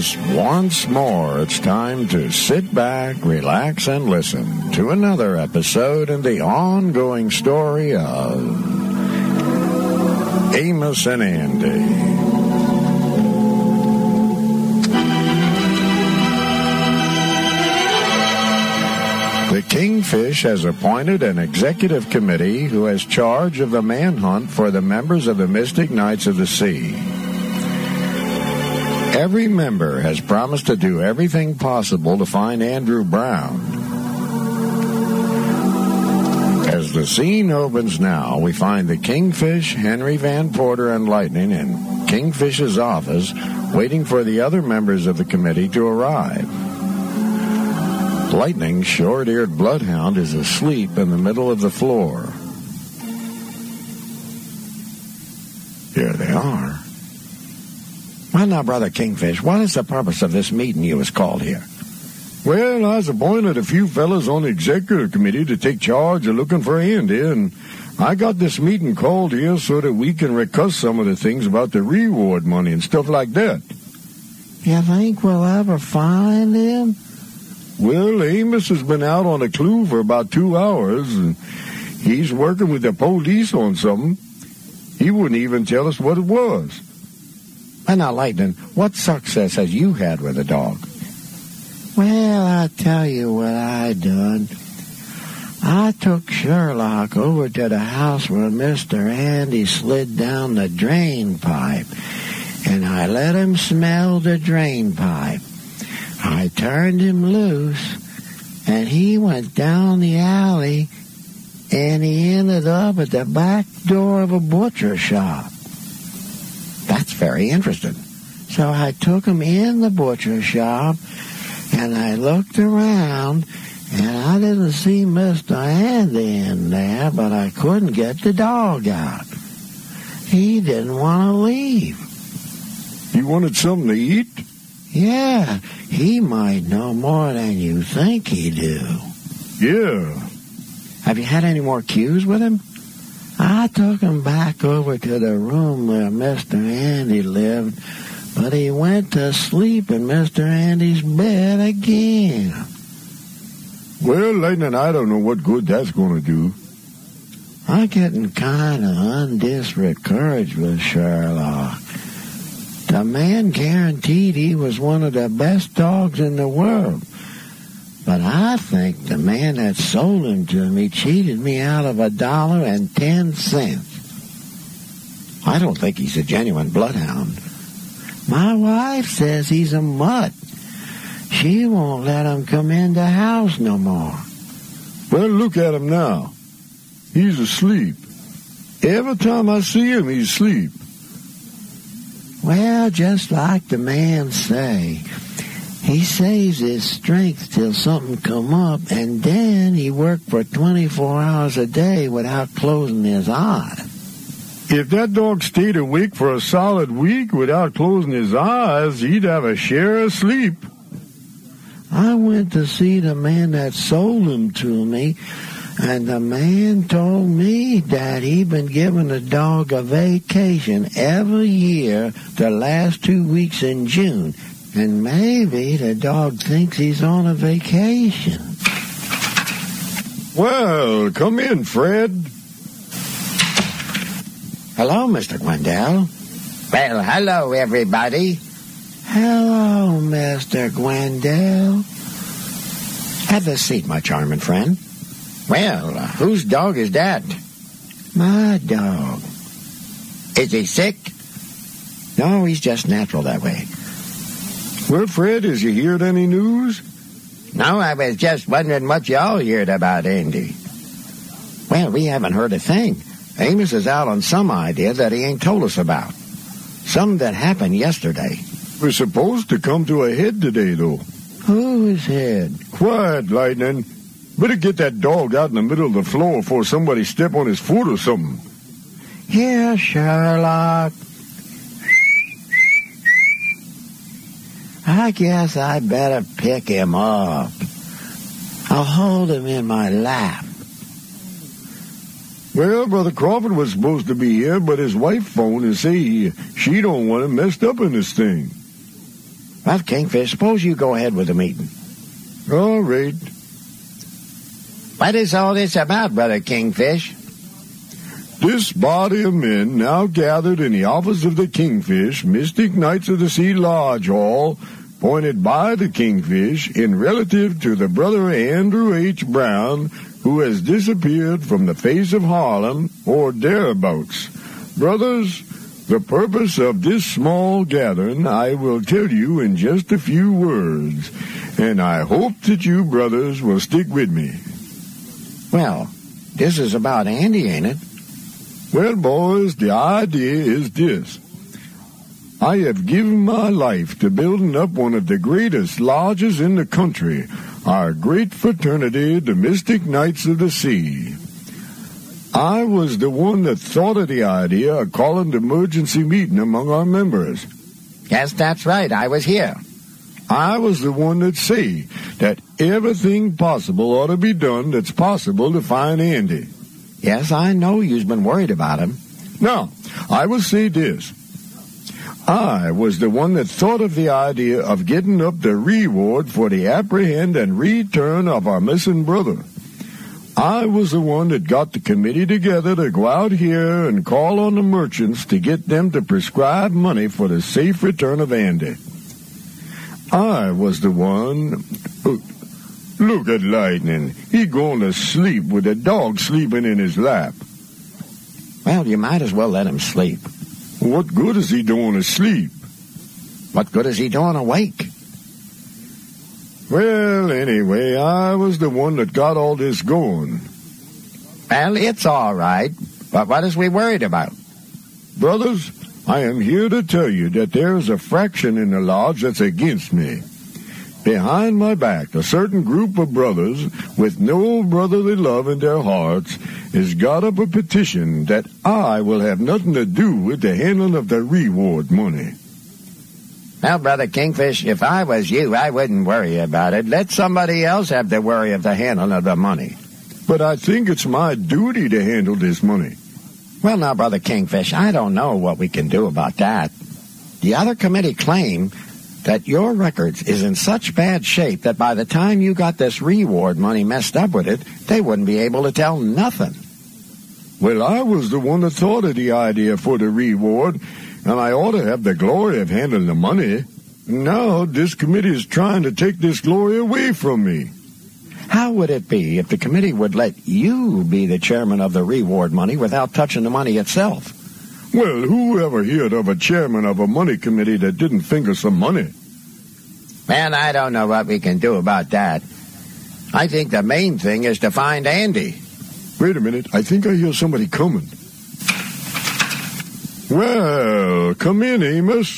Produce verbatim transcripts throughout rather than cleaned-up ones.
friends, once more it's time to sit back, relax, and listen to another episode in the ongoing story of Amos and Andy. The Kingfish has appointed an executive committee who has charge of the manhunt for the members of the Mystic Knights of the Sea. Every member has promised to do everything possible to find Andrew Brown. As the scene opens now, we find the Kingfish, Henry Van Porter, and Lightning in Kingfish's office waiting for the other members of the committee to arrive. Lightning's short-eared bloodhound is asleep in the middle of the floor. Here they are. Well, now, Brother Kingfish, what is the purpose of this meeting you was called here? Well, I was appointed a few fellas on the executive committee to take charge of looking for Andy, and I got this meeting called here so that we can discuss some of the things about the reward money and stuff like that. You think we'll ever find him? Well, Amos has been out on a clue for about two hours, and he's working with the police on something. He wouldn't even tell us what it was. And now, Lightning, what success has you had with the dog? Well, I'll tell you what I done. I took Sherlock over to the house where Mister Andy slid down the drain pipe, and I let him smell the drain pipe. I turned him loose, and he went down the alley, and he ended up at the back door of a butcher shop. That's very interesting. So I took him in the butcher shop, and I looked around, and I didn't see Mister Andy in there, but I couldn't get the dog out. He didn't want to leave. He wanted something to eat? Yeah, he might know more than you think he do. Yeah. Have you had any more cues with him? I took him back over to the room where Mister Andy lived, but he went to sleep in Mister Andy's bed again. Well, Lightning, I don't know what good that's going to do. I'm getting kind of undiscouraged with Sherlock. The man guaranteed he was one of the best dogs in the world. But I think the man that sold him to me cheated me out of a dollar and ten cents. I don't think he's a genuine bloodhound. My wife says he's a mutt. She won't let him come in the house no more. Well, look at him now. He's asleep. Every time I see him, he's asleep. Well, just like the man say, he saves his strength till something come up, and then he work for twenty-four hours a day without closing his eyes. If that dog stayed awake for a solid week without closing his eyes, he'd have a share of sleep. I went to see the man that sold him to me, and the man told me that he'd been giving the dog a vacation every year the last two weeks in June. And maybe the dog thinks he's on a vacation. Well, come in, Fred. Hello, Mister Gwendell. Well, hello, everybody. Hello, Mister Gwendell. Have a seat, my charming friend. Well, uh, whose dog is that? My dog. Is he sick? No, he's just natural that way. Well, Fred, has you heard any news? No, I was just wondering what y'all heard about Andy. Well, we haven't heard a thing. Amos is out on some idea that he ain't told us about. Something that happened yesterday. We're supposed to come to a head today, though. Whose head? Quiet, Lightning. Better get that dog out in the middle of the floor before somebody step on his foot or something. Here, Sherlock. I guess I better pick him up. I'll hold him in my lap. Well, Brother Crawford was supposed to be here, but his wife phoned and say she don't want him messed up in this thing. Well, Kingfish, suppose you go ahead with the meeting. All right. What is all this about, Brother Kingfish? This body of men now gathered in the office of the Kingfish Mystic Knights of the Sea Lodge Hall, appointed by the Kingfish in relative to the brother Andrew H. Brown, who has disappeared from the face of Harlem or thereabouts. Brothers, the purpose of this small gathering I will tell you in just a few words, and I hope that you brothers will stick with me. Well, this is about Andy, ain't it? Well, boys, the idea is this. I have given my life to building up one of the greatest lodges in the country, our great fraternity, the Mystic Knights of the Sea. I was the one that thought of the idea of calling the emergency meeting among our members. Yes, that's right. I was here. I was the one that say that everything possible ought to be done that's possible to find Andy. Yes, I know you've been worried about him. Now, I will say this. I was the one that thought of the idea of getting up the reward for the apprehend and return of our missing brother. I was the one that got the committee together to go out here and call on the merchants to get them to prescribe money for the safe return of Andy. I was the one... Look at Lightning. He going to sleep with a dog sleeping in his lap. Well, you might as well let him sleep. What good is he doing asleep? What good is he doing awake? Well, anyway, I was the one that got all this going. Well, it's all right. But what is we worried about? Brothers, I am here to tell you that there is a fraction in the lodge that's against me. Behind my back, a certain group of brothers with no brotherly love in their hearts has got up a petition that I will have nothing to do with the handling of the reward money. Well, Brother Kingfish, if I was you, I wouldn't worry about it. Let somebody else have the worry of the handling of the money. But I think it's my duty to handle this money. Well, now, Brother Kingfish, I don't know what we can do about that. The other committee claimed that your records is in such bad shape that by the time you got this reward money messed up with it, they wouldn't be able to tell nothing. Well, I was the one that thought of the idea for the reward, and I ought to have the glory of handling the money. Now this committee is trying to take this glory away from me. How would it be if the committee would let you be the chairman of the reward money without touching the money itself? Well, who ever heard of a chairman of a money committee that didn't finger some money? Man, I don't know what we can do about that. I think the main thing is to find Andy. Wait a minute. I think I hear somebody coming. Well, come in, Amos.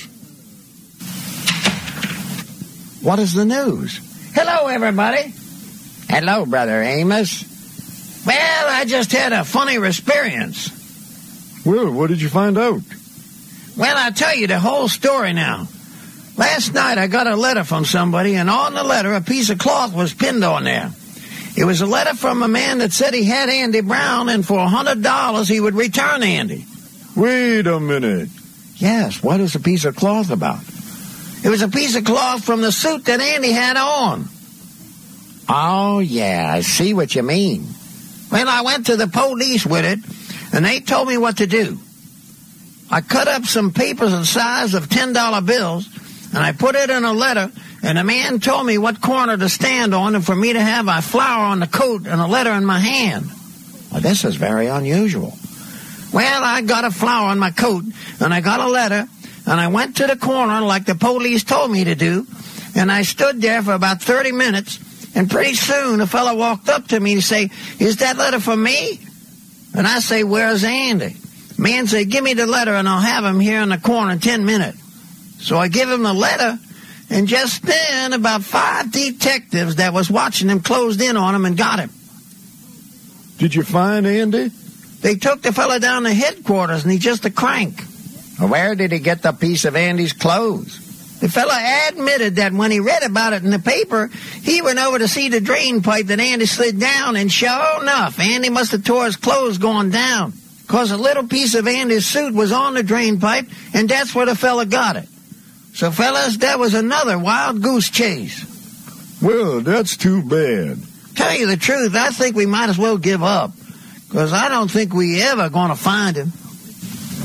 What is the news? Hello, everybody. Hello, Brother Amos. Well, I just had a funny experience. Well, what did you find out? Well, I'll tell you the whole story now. Last night I got a letter from somebody, and on the letter a piece of cloth was pinned on there. It was a letter from a man that said he had Andy Brown, and for a hundred dollars he would return Andy. Wait a minute. Yes, what is a piece of cloth about? It was a piece of cloth from the suit that Andy had on. Oh, yeah, I see what you mean. Well, I went to the police with it, and they told me what to do. I cut up some papers the size of ten dollar bills, and I put it in a letter, and the man told me what corner to stand on and for me to have a flower on the coat and a letter in my hand. Well, this is very unusual. Well, I got a flower on my coat, and I got a letter, and I went to the corner like the police told me to do, and I stood there for about thirty minutes, and pretty soon a fellow walked up to me and say, "Is that letter for me?" And I say, "Where's Andy?" Man said, "Give me the letter, and I'll have him here in the corner in ten minutes. So I give him the letter, and just then about five detectives that was watching him closed in on him and got him. Did you find Andy? They took the fella down to headquarters, and he's just a crank. Where did he get the piece of Andy's clothes? The fella admitted that when he read about it in the paper, he went over to see the drain pipe that Andy slid down, and sure enough, Andy must have tore his clothes going down, because a little piece of Andy's suit was on the drain pipe, and that's where the fella got it. So, fellas, that was another wild goose chase. Well, that's too bad. Tell you the truth, I think we might as well give up, because I don't think we ever going to find him.